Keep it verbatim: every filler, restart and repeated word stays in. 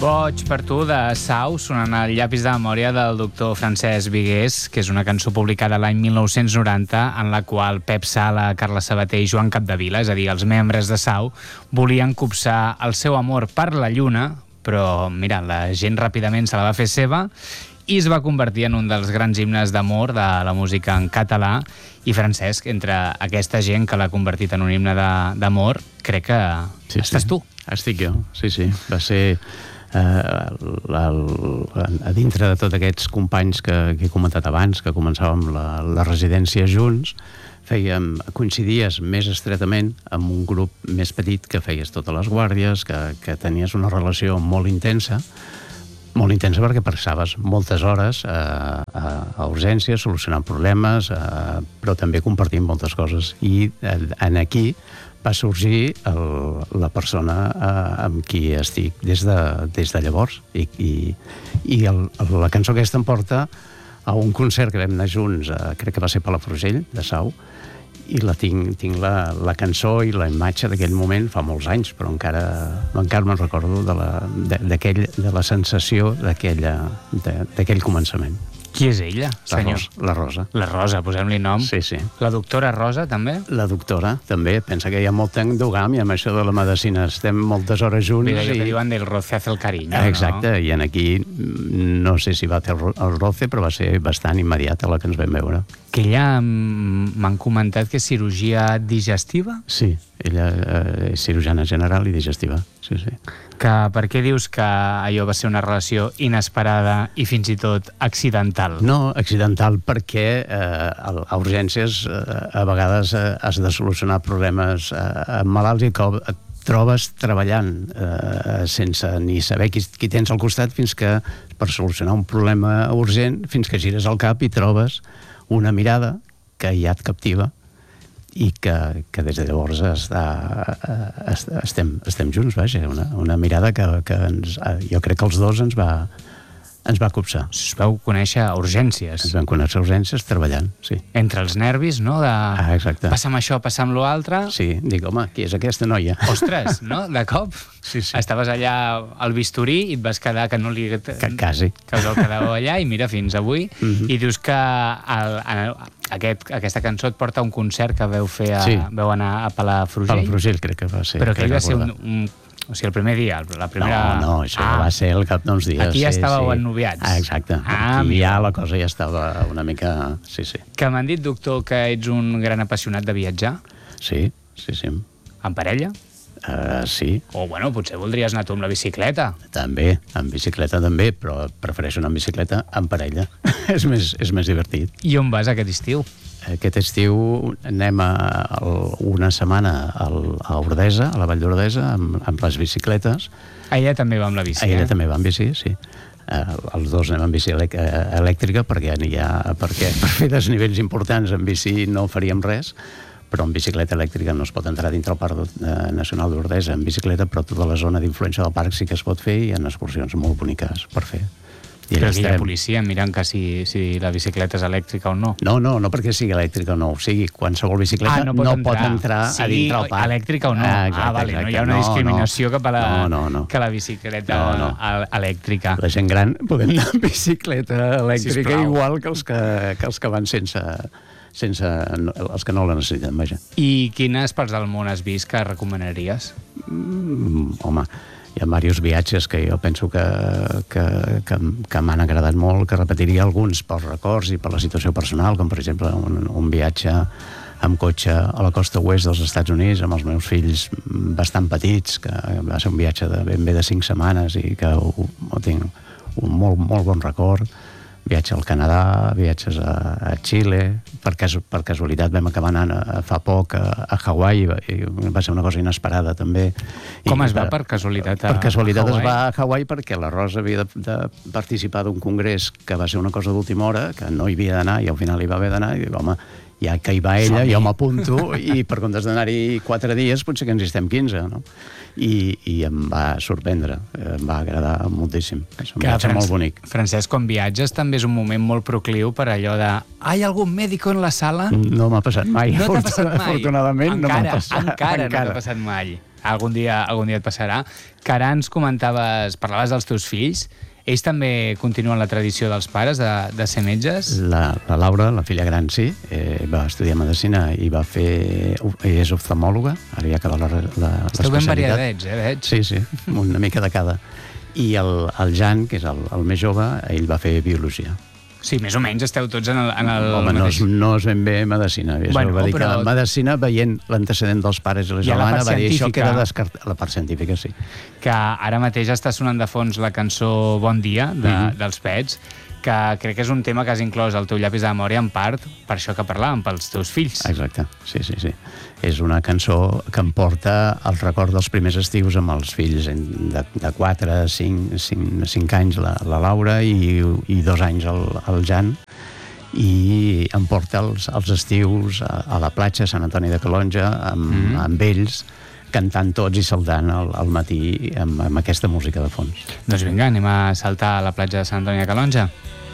Boig per tu, de Sau, sonant el llapis de memòria del doctor Francesc Vigués, que és una cançó publicada l'any mil nou-cents noranta, en la qual Pep Sala, Carla Sabater i Joan Capdevila, és a dir, els membres de Sau, volien copsar el seu amor per la lluna, però, mira, la gent ràpidament se la va fer seva i es va convertir en un dels grans himnes d'amor de la música en català. I Francesc, entre aquesta gent que l'ha convertit en un himne d'amor, crec que sí, estàs sí. tu. Estic jo, sí, sí. Va ser... Uh, la, la, a dintre de tots aquests companys que, que he comentat abans, que començàvem la, la residència junts, fèiem, coincidies més estretament amb un grup més petit que feies totes les guàrdies, que, que tenies una relació molt intensa, molt intensa perquè passaves moltes hores a, a, a urgències, solucionant problemes, a, però també compartint moltes coses. I en aquí va sorgir el, la persona eh, amb qui estic des de, des de llavors. I, i, i el, la cançó aquesta em porta a un concert que vam anar junts, eh, crec que va ser a Palafrugell, de Sau, i la tinc, tinc la, la cançó i la imatge d'aquell moment, fa molts anys, però encara, encara me'n recordo de la, de, de la sensació d'aquell començament. Qui és ella, senyor? La Rosa. La Rosa, posem-li nom. Sí, sí. La doctora Rosa, també? La doctora, també. Pensa que hi ha molt endogàmia amb això de la medicina. Estem moltes hores junts. Mira, i... que diuen del roce hace el cariño, exacte, no? I en aquí no sé si va fer el roce, però va ser bastant immediat a la que ens vam veure. Que ella m'han comentat que és cirurgia digestiva? Sí, ella és cirurgiana general i digestiva, sí, sí. Que per què dius que allò va ser una relació inesperada i fins i tot accidental? No, accidental perquè eh, a urgències eh, a vegades eh, has de solucionar problemes eh, amb malalts i que et trobes treballant eh, sense ni saber qui, qui tens al costat fins que, per solucionar un problema urgent, fins que gires el cap i trobes una mirada que ja et captiva i que, que des de llavors està, estem, estem junts, vaja, una, una mirada que, que ens, jo crec que els dos ens va, ens va copsar. Us vau conèixer a urgències. Ens vam conèixer a urgències treballant, sí. Entre els nervis, no? De... Ah, exacte. Passa'm això, passa'm l'altre. Sí, dic, home, qui és aquesta noia? Ostres, no? De cop. Sí, sí. Estaves allà al bisturí i et vas quedar que no li... Que quasi. Que us el quedàveu allà i mira, fins avui. Mm-hmm. I dius que el, el, aquest, aquesta cançó et porta a un concert que veu fer a, sí. Veu anar a Palafrugell. Palafrugell crec que va ser. Però que va ser un... un O sigui, el primer dia, la primera... No, no, això ah, va ser al cap d'uns dies. Aquí ja sí, estàveu sí. ennoviats. Ah, exacte. Ah, aquí ja la cosa ja estava una mica... Sí, sí. Que m'han dit, doctor, que ets un gran apassionat de viatjar? Sí, sí, sí. En parella? Uh, sí. O, bueno, potser voldries anar tu amb la bicicleta. També, amb bicicleta també, però prefereixo anar amb bicicleta amb parella. és, més, és més divertit. I on vas aquest estiu? Aquest estiu anem a, a una setmana al, a Ordesa, a la Vall d'Ordesa, amb, amb les bicicletes. Ella també va amb la bici, Ella eh? també va amb bici, sí. Uh, els dos anem amb bici elèctrica perquè, ha, perquè per fer desnivells importants en bici no faríem res, però en bicicleta elèctrica no es pot entrar dintre el Parc Nacional d'Ordesa en bicicleta, però tota la zona d'influència del parc sí que es pot fer i hi ha excursions molt boniques per fer. I però aquí hi ha policia mirant que si, si la bicicleta és elèctrica o no. No, no, no perquè sigui elèctrica o no. O sigui, qualsevol bicicleta ah, no, pot, no entrar, pot entrar sí, a dintre el parc. Elèctrica o no. Ah, exacte, ah vale, exacte. No hi ha una discriminació no, no. cap a la, no, no, no. que la bicicleta no, no. elèctrica. La gent gran podem anar amb bicicleta elèctrica Sisplau. igual que els que, que els que van sense... sense els que no la necessiten, vaja. I quines parts del món has vist que recomanaries? Mm, home, hi ha diversos viatges que jo penso que, que, que, que m'han agradat molt, que repetiria alguns pels records i per la situació personal, com per exemple un, un viatge amb cotxe a la costa oest dels Estats Units amb els meus fills bastant petits, que va ser un viatge de ben bé de cinc setmanes i que ho, ho tinc un molt, molt bon record. Viatge al Canadà, viatges a, a Xile, per, cas, per casualitat vam acabar anant a, fa poc a, a Hawaii, i va ser una cosa inesperada també. Com I, es va per casualitat a Per casualitat a es va a Hawaii perquè la Rosa havia de, de participar d'un congrés que va ser una cosa d'última hora, que no hi havia d'anar i al final hi va haver d'anar, i dic, home, ja que hi va ella, jo m'apunto i per comptes d'anar-hi quatre dies potser que ens hi estem quinze, no? I, i em va sorprendre, em va agradar moltíssim. És un viatge molt bonic. Francesc, quan viatges també és un moment molt procliu per allò de «Hi ha algun mèdico en la sala?» No m'ha passat mai. No t'ha passat mai? Afortunadament encara, no m'ha passat. Encara, encara no t'ha passat mai. algun dia, algun dia et passarà. Que ara ens comentaves, parlaves dels teus fills, ells també continuen la tradició dels pares de, de ser metges? La, la Laura, la filla gran, sí, eh, va estudiar medicina i va fer... és oftalmòloga, ara ja acaba la, la, Esteu ben l'especialitat. variadets, eh, veig? Sí, sí, una mica de cada. I el, el Jan, que és el, el més jove, ell va fer biologia. Sí, més o menys esteu tots en el, en el Home, no mateix... és, no és ben bé medicina. Bueno, va dir però... que la medicina, veient l'antecedent dels pares i la I la germana, part va dir això científica. queda descartat. La part científica, sí. Que ara mateix està sonant de fons la cançó Bon dia, de, Mhm. dels Pets, que crec que és un tema que has inclòs al teu llapis de memòria en part per això que parlàvem, pels teus fills. Exacte, sí, sí, sí. És una cançó que em porta el record dels primers estius amb els fills de, de quatre a cinc anys, la, la Laura, i, i dos anys el, el Jan, i em porta els, els estius a, a la platja, a Sant Antoni de Calonja, amb, mm. amb ells, cantant tots i saltant al, al matí amb, amb aquesta música de fons. Doncs vinga, anem a saltar a la platja de Sant Antoni de Calonja.